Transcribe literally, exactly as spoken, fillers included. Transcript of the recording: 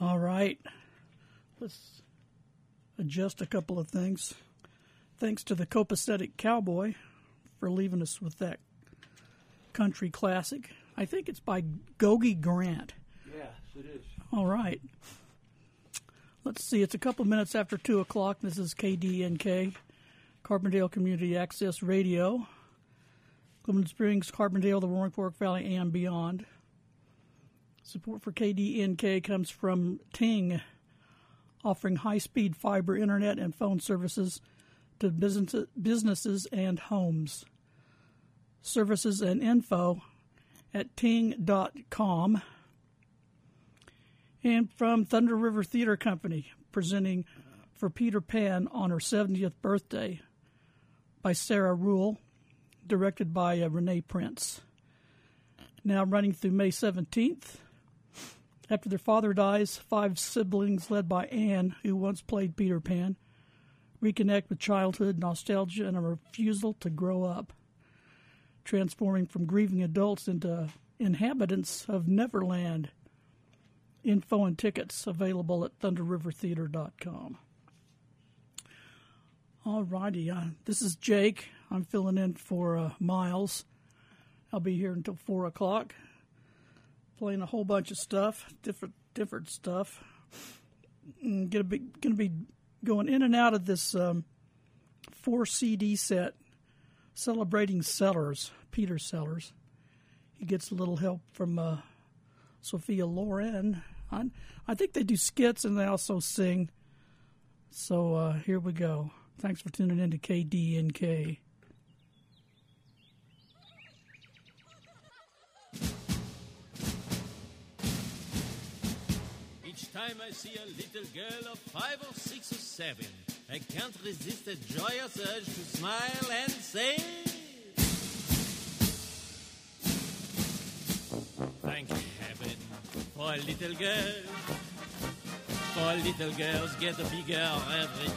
All right. Let's adjust a couple of things. Thanks to the Copacetic Cowboy for leaving us with that country classic. I think it's by Gogi Grant. Yes, it is. All right. Let's see. It's a couple minutes after two o'clock. This is K D N K, Carbondale Community Access Radio. Cleveland Springs, Carbondale, the Roaring Fork Valley, and beyond. Support for K D N K comes from Ting, offering high-speed fiber internet and phone services to business, businesses and homes. Services and info at ting dot com. And from Thunder River Theater Company, presenting For Peter Pan on her seventieth birthday by Sarah Rule, directed by uh, Renee Prince. Now running through May seventeenth. After their father dies, five siblings led by Anne, who once played Peter Pan, reconnect with childhood nostalgia and a refusal to grow up, transforming from grieving adults into inhabitants of Neverland. Info and tickets available at thunder river theater dot com. All righty. Uh, this is Jake. I'm filling in for uh, Miles. I'll be here until four o'clock, playing a whole bunch of stuff, different different stuff. I'm gonna be gonna be going in and out of this um, four C D set, celebrating Sellers, Peter Sellers. He gets a little help from uh, Sophia Loren. I, I think they do skits and they also sing. So uh, here we go. Thanks for tuning in to K D N K. Each time I see a little girl of five or six or seven, I can't resist a joyous urge to smile and say, thank heaven for a little girl. For little girls get bigger every